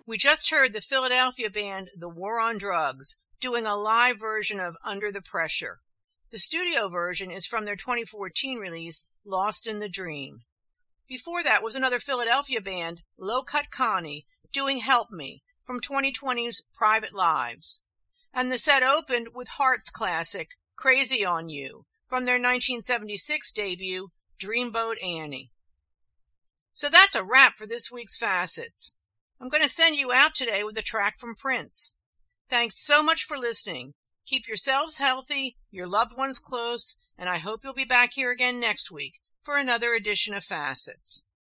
We just heard the Philadelphia band The War on Drugs doing a live version of Under the Pressure. The studio version is from their 2014 release, Lost in the Dream. Before that was another Philadelphia band, Low Cut Connie, doing Help Me from 2020's Private Lives. And the set opened with Heart's classic, Crazy on You, from their 1976 debut, Dreamboat Annie. So that's a wrap for this week's Facets. I'm going to send you out today with a track from Prince. Thanks so much for listening. Keep yourselves healthy, your loved ones close, and I hope you'll be back here again next week for another edition of Facets.